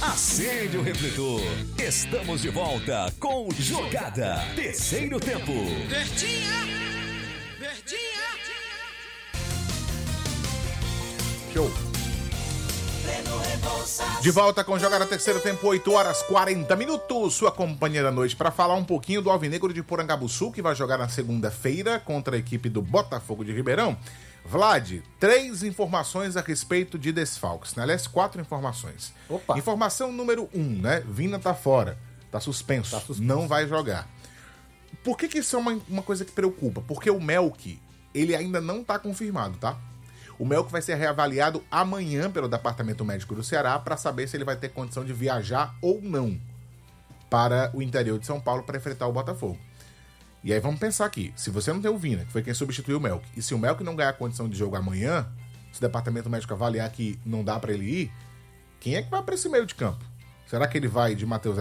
Acende o refletor. Estamos de volta com Jogada. Terceiro tempo. Verdinha! Show. De volta com Jogada Terceiro Tempo, 8h40. Sua companhia da noite para falar um pouquinho do Alvinegro de Porangabuçu, que vai jogar na segunda-feira contra a equipe do Botafogo de Ribeirão. Vlad, 3 informações a respeito de desfalques, né? Aliás, 4 informações. Opa. Informação número 1, né? Vina tá fora, tá suspenso, não vai jogar. Por que isso é uma coisa que preocupa? Porque o Melk, ele ainda não tá confirmado, tá? O Melk vai ser reavaliado amanhã pelo Departamento Médico do Ceará para saber se ele vai ter condição de viajar ou não para o interior de São Paulo para enfrentar o Botafogo. E aí vamos pensar aqui, se você não tem o Vina, que foi quem substituiu o Melk, e se o Melk não ganhar condição de jogo amanhã, se o Departamento Médico avaliar que não dá para ele ir, quem é que vai para esse meio de campo? Será que ele vai de Matheus